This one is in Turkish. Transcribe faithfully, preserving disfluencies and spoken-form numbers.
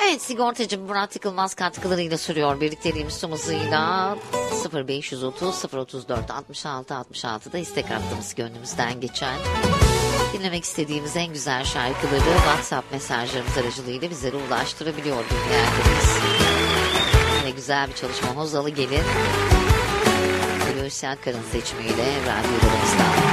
Evet, sigortacı Murat Yıkılmaz katkılarıyla sürüyor birlikteliğimiz tüm hızıyla. sıfır beş otuz sıfır otuz dört altmış altı altmış altıda istek hattımız, gönlümüzden geçen dinlemek istediğimiz en güzel şarkıları WhatsApp mesajlarımız aracılığıyla bizlere ulaştırabiliyor dinleyenlerimiz. Yine güzel bir çalışma Hozalı gelin. Hulusi Akar'ın seçimiyle radyolarımızda.